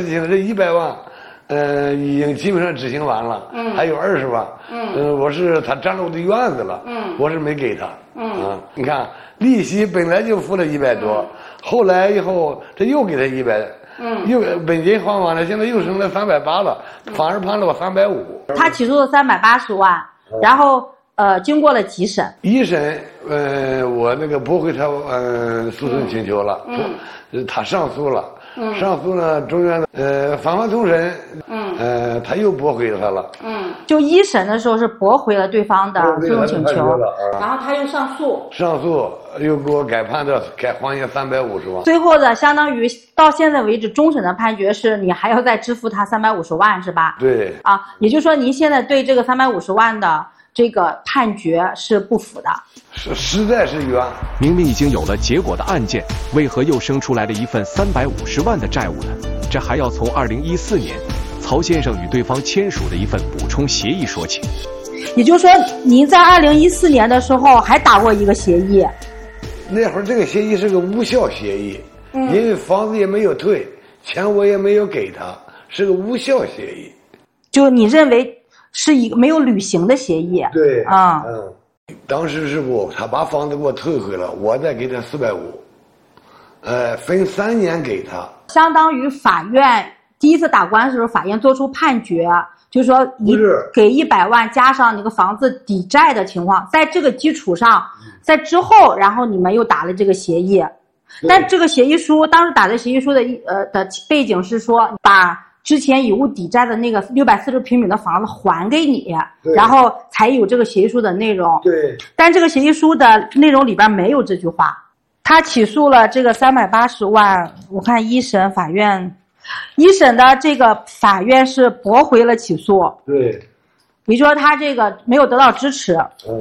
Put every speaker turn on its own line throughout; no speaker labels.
执行了这100万，已经基本上执行完了，还有20万，我是他占了我的院子了，我是没给他，你看利息本来就付了100多，后来以后这又给他100。又本金还完了，现在又剩了380了，反而判了我350。
他起诉了380万，然后经过了几审，
一审我那个驳回他诉讼请求了，他上诉了，上诉呢中院返还重审，他又驳回他了，
就一审的时候是驳回了对方的诉讼请求，然后他又上诉
又给我改判的改还原350万，
最后的相当于到现在为止终审的判决是你还要再支付他350万是吧？
对
啊，也就是说您现在对这个350万的这个判决是不服的，
实在是冤。
明明已经有了结果的案件，为何又生出来了一份350万的债务呢？这还要从2014年曹先生与对方签署的一份补充协议说起。
也就是说您在2014年的时候还打过一个协议，
那会儿这个协议是个无效协议，因为房子也没有退，钱我也没有给他，是个无效协议。
就你认为是一个没有履行的协议？
对，
啊，
当时是他把房子给我退回了，我再给他450，分3年给他。
相当于法院第一次打官司的时候，法院作出判决，就是说给100万加上那个房子抵债的情况，在这个基础上，在之后，然后你们又打了这个协议，但这个协议书当时打的协议书的背景是说把之前以物抵债的那个640平米的房子还给你，然后才有这个协议书的内容。
对，
但这个协议书的内容里边没有这句话。他起诉了这个380万，我看一审法院，一审的这个法院是驳回了起诉。
对，
也就是说他这个没有得到支持。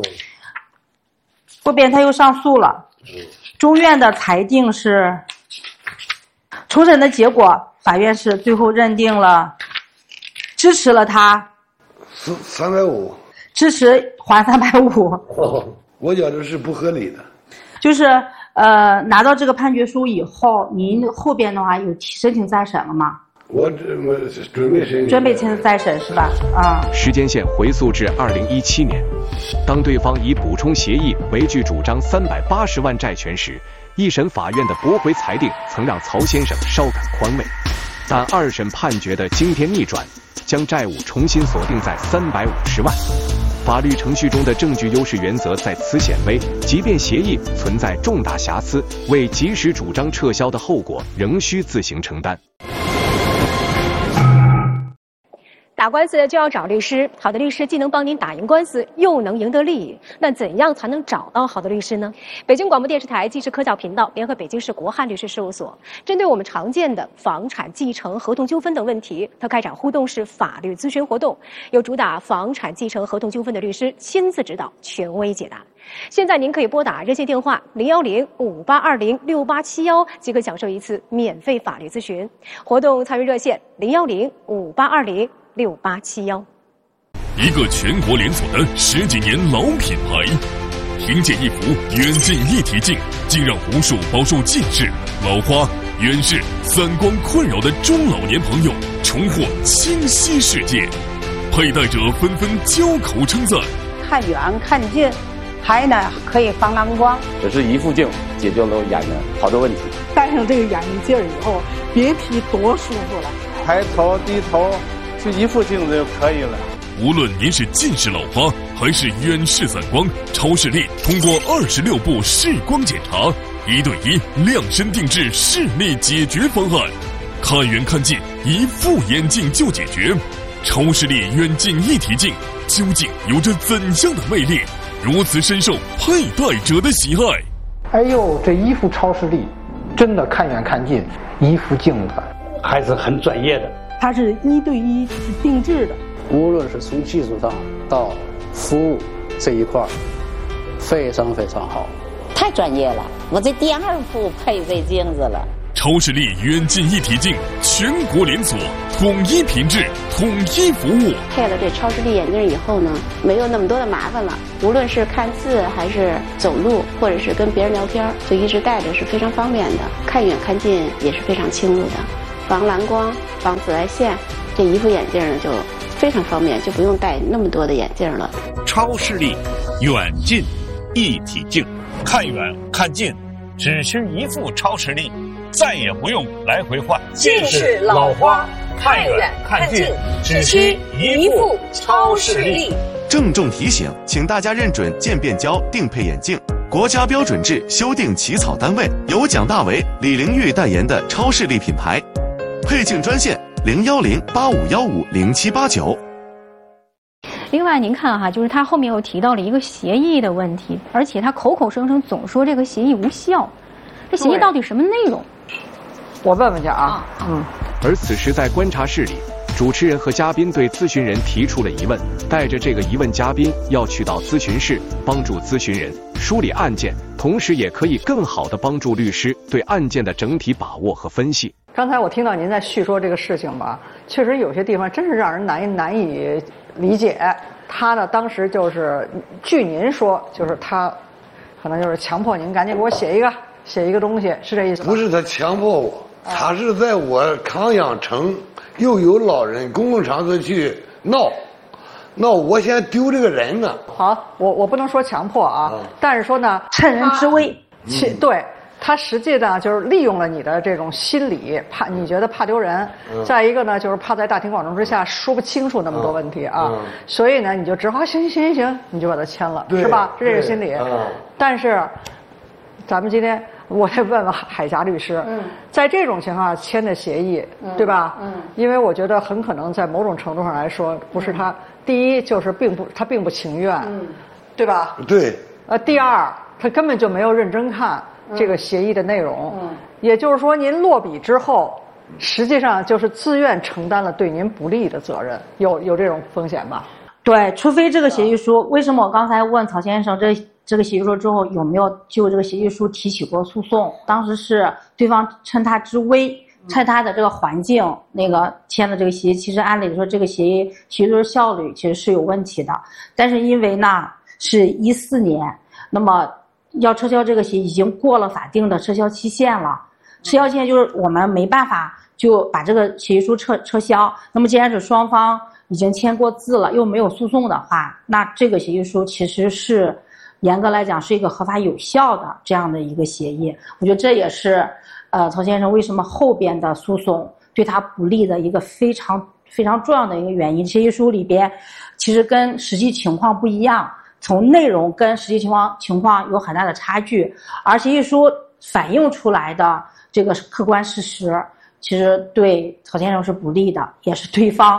后边他又上诉了。中院的裁定是，重审的结果，法院是最后认定了，支持了他
350，
支持还350。
我觉得是不合理的。
就是拿到这个判决书以后，您后边的话有申请再审了吗？
我准备申请，
准备再审是吧？啊。
时间线回溯至2017年，当对方以补充协议为据主张380万债权时，一审法院的驳回裁定曾让曹先生稍感宽慰，但二审判决的惊天逆转，将债务重新锁定在350万。法律程序中的证据优势原则在此显微，即便协议存在重大瑕疵，未及时主张撤销的后果仍需自行承担。
打官司就要找律师，好的律师既能帮您打赢官司，又能赢得利益。那怎样才能找到好的律师呢？北京广播电视台纪实科教频道联合北京市国汉律师事务所，针对我们常见的房产继承、合同纠纷等问题，它开展互动式法律咨询活动，由主打房产继承合同纠纷的律师亲自指导，权威解答。现在您可以拨打热线电话01058206871，即可享受一次免费法律咨询。活动参与热线01058206871。
一个全国连锁的10几年老品牌，凭借一幅远近一体镜，竟让无数饱受近视、老花、远视、散光困扰的中老年朋友重获清晰世界。佩戴者纷纷交口称赞：
看远看近，还呢可以防蓝光。
只是一副镜解决了眼的好多问题。
戴上这个眼镜以后，别提多舒服了。
抬头低头就一副镜子就可以了。
无论您是近视老花还是远视散光，超视力通过26步视光检查，1对1量身定制视力解决方案，看远看近一副眼镜就解决。超视力远近一体镜究竟有着怎样的魅力，如此深受佩戴者的喜爱？
哎呦，这一副超视力真的看远看近，一副镜子
还是很专业的。
它是1对1定制的，
无论是从技术上到服务这一块，非常非常好，
太专业了。我这第2副配这镜子了。
超视力远近一体镜全国连锁，统一品质，统一服务。
配了这超视力眼镜以后呢，没有那么多的麻烦了。无论是看字还是走路，或者是跟别人聊天，就一直戴着是非常方便的。看远看近也是非常清楚的。 防蓝光、防紫外线。这一副眼镜呢就非常方便，就不用戴那么多的眼镜了。
超视力远近一体镜，看远看近，只需一副超视力，再也不用来回换。
近视老花，看远看近，只需一副超视力。
郑重提醒，请大家认准渐变胶定配眼镜，国家标准制修订起草单位由蒋大为、李玲玉代言的超视力品牌。配镜专线010-8515-0789。
另外，您看哈，就是他后面又提到了一个协议的问题，而且他口口声声总说这个协议无效，这协议到底什么内容？
我问问去啊。
而此时在观察室里，主持人和嘉宾对咨询人提出了疑问，带着这个疑问，嘉宾要去到咨询室帮助咨询人梳理案件，同时也可以更好地帮助律师对案件的整体把握和分析。
刚才我听到您在叙说这个事情吧，确实有些地方真是让人难以理解。他呢，当时就是据您说，就是他可能就是强迫您赶紧给我写一个东西，是这意思吗？
不是他强迫我，他是在我康养城又有老人公共场所去闹，我先丢这个人呢。
好，我不能说强迫啊，但是说呢，
趁人之危，
对。他实际呢就是利用了你的这种心理，你觉得怕丢人，再一个呢就是怕在大庭广众之下说不清楚那么多问题啊，所以呢你就只好行，你就把它签了，是吧？这是心理。但是咱们今天我得问问海霞律师，在这种情况下签的协议，对吧？因为我觉得很可能在某种程度上来说，不是他第一就是他并不情愿，对吧？
对。
第二，他根本就没有认真看这个协议的内容，也就是说，您落笔之后，实际上就是自愿承担了对您不利的责任，有这种风险吧？
对，除非这个协议书，为什么我刚才问曹先生这个协议书之后有没有就这个协议书提起过诉讼？当时是对方趁他之危，趁他的这个环境那个签的这个协议，其实按理说这个协议书效率其实是有问题的，但是因为呢是14年，那么要撤销这个协议已经过了法定的撤销期限了，撤销期限就是我们没办法就把这个协议书撤销。那么既然是双方已经签过字了，又没有诉讼的话，那这个协议书其实是严格来讲是一个合法有效的这样的一个协议。我觉得这也是曹先生为什么后边的诉讼对他不利的一个非常非常重要的一个原因。协议书里边其实跟实际情况不一样，从内容跟实际情况有很大的差距，而协议书反映出来的这个客观事实，其实对曹先生是不利的，也是对方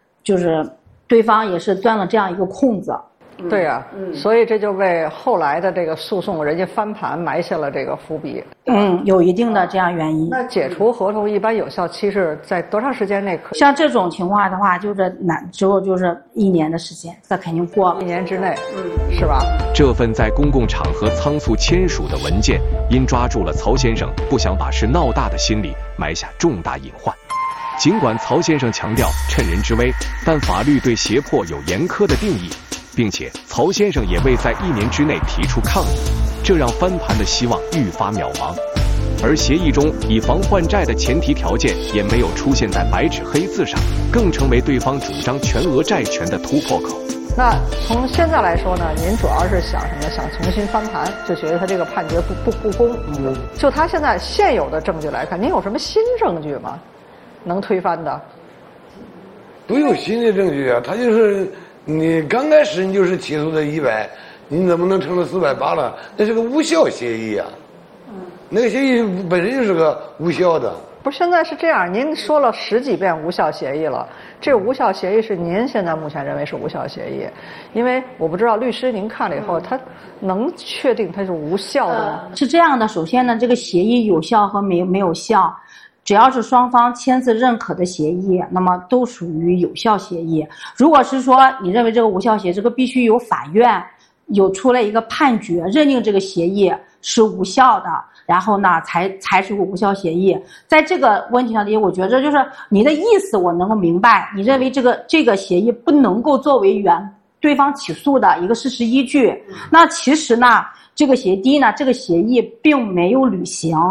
也是钻了这样一个空子。
对呀，所以这就为后来的这个诉讼人家翻盘埋下了这个伏笔。
有一定的这样原因。
那解除合同一般有效期是在多长时间内可以？
像这种情况的话，只有1年的时间，这肯定过了。
1年之内，是吧？
这份在公共场合仓促签署的文件，因抓住了曹先生不想把事闹大的心理，埋下重大隐患。尽管曹先生强调趁人之危，但法律对胁迫有严苛的定义，并且曹先生也未在1年之内提出抗议，这让翻盘的希望愈发渺茫。而协议中以房换债的前提条件也没有出现在白纸黑字上，更成为对方主张全额债权的突破口。
那从现在来说呢，您主要是想什么？想重新翻盘，就觉得他这个判决不公。就他现在现有的证据来看，您有什么新证据吗？能推翻的？
不有新的证据啊，他就是你刚开始你就是起诉的100，你怎么能成了480了？那是个无效协议啊。那个协议本身就是个无效的。
不是，现在是这样，您说了10几遍无效协议了，这个无效协议是您现在目前认为是无效协议，因为我不知道律师您看了以后，他能确定它是无效的吗？
是这样的，首先呢，这个协议有效和没有效，只要是双方签字认可的协议，那么都属于有效协议。如果是说你认为这个无效协议，这个必须由法院有出来一个判决，认定这个协议是无效的，然后呢才是无效协议。在这个问题上里，我觉得就是你的意思我能够明白，你认为这个协议不能够作为对方起诉的一个事实依据。那其实呢，这个协议并没有履行，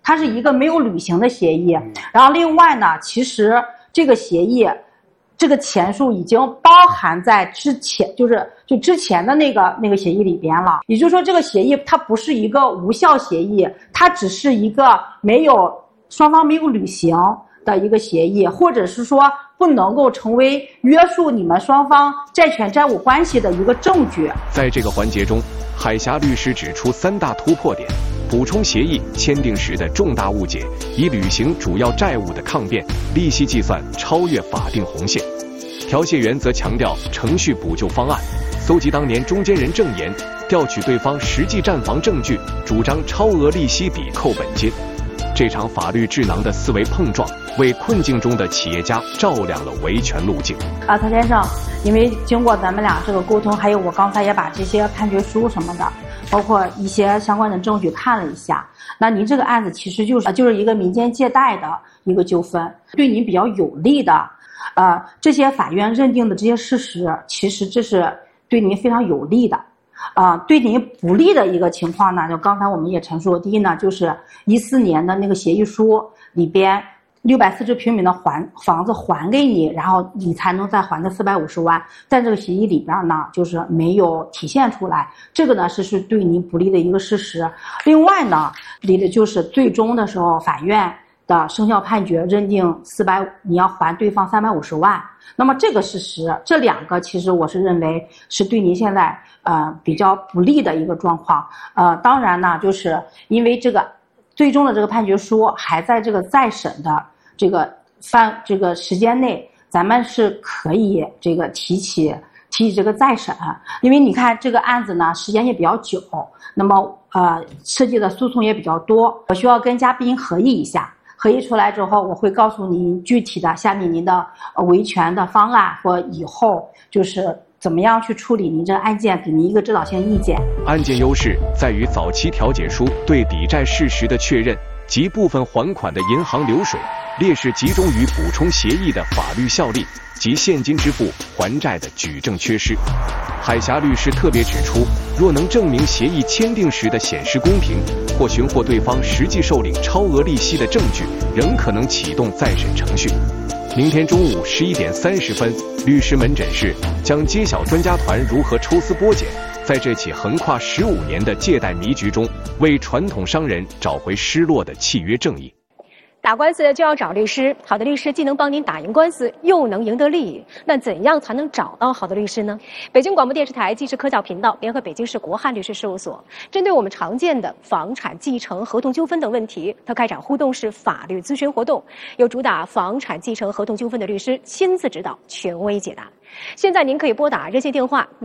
它是一个没有履行的协议。然后另外呢，其实这个协议，这个钱数已经包含在之前，就之前的那个协议里边了。也就是说，这个协议它不是一个无效协议，它只是一个双方没有履行的一个协议，或者是说不能够成为约束你们双方债权债务关系的一个证据。
在这个环节中，海霞律师指出3大突破点：补充协议签订时的重大误解，已履行主要债务的抗辩，利息计算超越法定红线。调解员则强调程序补救方案，搜集当年中间人证言，调取对方实际占房证据，主张超额利息比扣本金。这场法律智囊的思维碰撞，为困境中的企业家照亮了维权路径。
曹先生，因为经过咱们俩这个沟通，还有我刚才也把这些判决书什么的，包括一些相关的证据看了一下，那您这个案子其实就是一个民间借贷的一个纠纷，对您比较有利的，这些法院认定的这些事实，其实这是对您非常有利的。对您不利的一个情况呢，就刚才我们也陈述，第一呢，就是14年的那个协议书里边640平米的房子还给你，然后你才能再还这450万，但这个协议里边呢，就是没有体现出来，这个呢是对您不利的一个事实。另外呢，离的就是最终的时候，法院的生效判决认定你要还对方350万，那么这个事实，这2个其实我是认为是对您现在比较不利的一个状况。当然呢，就是因为这个最终的这个判决书还在这个再审的这个时间内，咱们是可以这个提起这个再审，因为你看这个案子呢时间也比较久，那么涉及的诉讼也比较多，我需要跟嘉宾合议一下。合议出来之后，我会告诉您具体的下面您的维权的方案和以后就是怎么样去处理您这个案件，给您一个指导性意见。
案件优势在于早期调解书对抵债事实的确认及部分还款的银行流水，劣势集中于补充协议的法律效力及现金支付还债的举证缺失。海霞律师特别指出，若能证明协议签订时的显示公平，或寻获对方实际受领超额利息的证据，仍可能启动再审程序。明天中午11点30分，律师门诊室将揭晓专家团如何抽丝剥茧，在这起横跨15年的借贷迷局中，为传统商人找回失落的契约正义。
打官司就要找律师，好的律师既能帮您打赢官司，又能赢得利益。那怎样才能找到好的律师呢？北京广播电视台纪实科教频道联合北京市国汉律师事务所，针对我们常见的房产继承、合同纠纷等问题，它开展互动式法律咨询活动，由主打房产继承、合同纠纷的律师亲自指导，权威解答。现在您可以拨打热线电话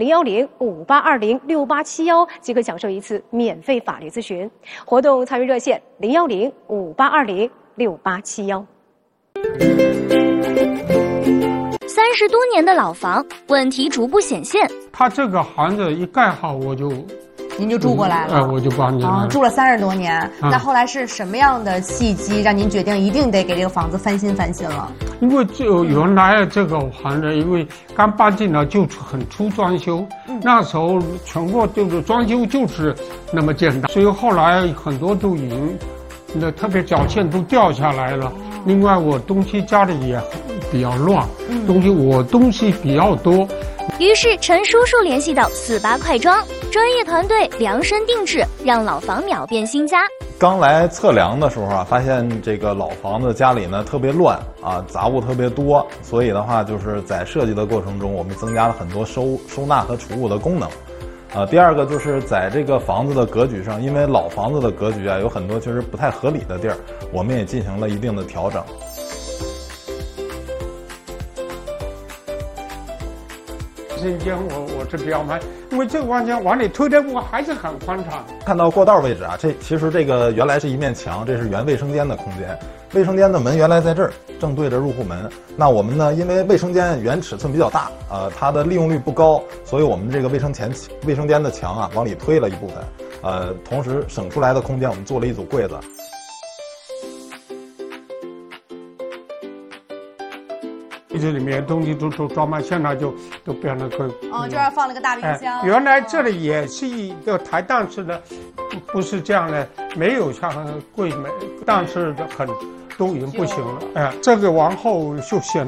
01058206871，即可享受一次免费法律咨询。活动参与热线01058206871。30
多年的老房，问题逐步显现。
他这个房子一盖好，
您就住过来了。
我就搬进来了。
住了30多年。那后来是什么样的契机让您决定一定得给这个房子翻新了？
因为原来这个房子，因为刚搬进来就很出装修，那时候全国就是装修就是那么简单，所以后来很多都已经。特别脚线都掉下来了。另外，我东西家里也比较乱，东西比较多。
于是陈叔叔联系到48快装专业团队量身定制，让老房秒变新家。
刚来测量的时候啊，发现这个老房子家里呢特别乱啊，杂物特别多，所以的话就是在设计的过程中，我们增加了很多收纳和储物的功能。第二个就是在这个房子的格局上，因为老房子的格局啊有很多确实不太合理的地儿，我们也进行了一定的调整。
这间我是比较满，因为这个房间往里推的路还是很宽敞。
看到过道位置啊，其实这个原来是一面墙，这是原卫生间的空间。卫生间的门原来在这儿，正对着入户门。那我们呢，因为卫生间原尺寸比较大，它的利用率不高，所以我们这个卫生间的墙啊往里推了一部分，同时省出来的空间我们做了一组柜子。
这里面东西都装满，现在就都变得更。
这儿放了个大冰箱。
原来这里也是一个台，但是呢，不是这样的，没有像柜门，但是很都已经不行了。这个往后就显